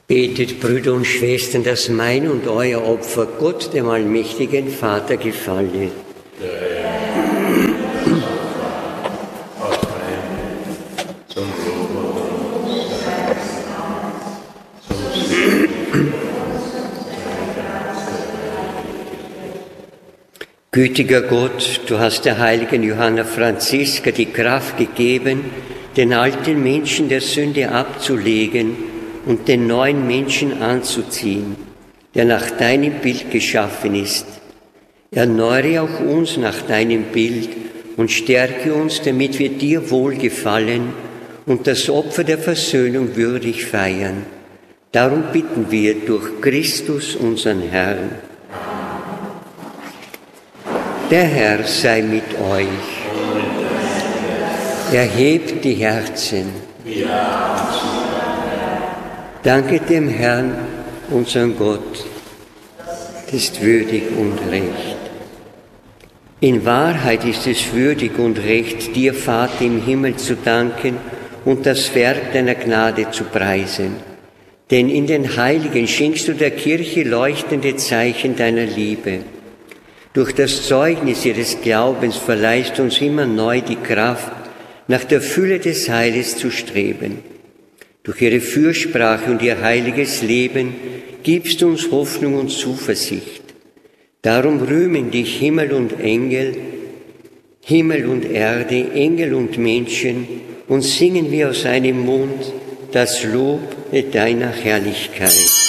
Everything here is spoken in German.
Betet, Brüder und Schwestern, dass mein und euer Opfer Gott, dem allmächtigen Vater, gefalle. Gütiger Gott, du hast der heiligen Johanna Franziska die Kraft gegeben, den alten Menschen der Sünde abzulegen und den neuen Menschen anzuziehen, der nach deinem Bild geschaffen ist. Erneuere auch uns nach deinem Bild und stärke uns, damit wir dir wohlgefallen und das Opfer der Versöhnung würdig feiern. Darum bitten wir durch Christus, unseren Herrn. Der Herr sei mit euch. Erhebt die Herzen. Danket dem Herrn, unseren Gott. Das ist würdig und recht. In Wahrheit ist es würdig und recht, dir, Vater im Himmel, zu danken und das Werk deiner Gnade zu preisen. Denn in den Heiligen schenkst du der Kirche leuchtende Zeichen deiner Liebe. Durch das Zeugnis ihres Glaubens verleihst uns immer neu die Kraft, nach der Fülle des Heiles zu streben. Durch ihre Fürsprache und ihr heiliges Leben gibst du uns Hoffnung und Zuversicht. Darum rühmen dich Himmel und Engel, Himmel und Erde, Engel und Menschen, und singen wir aus einem Mund das Lob deiner Herrlichkeit.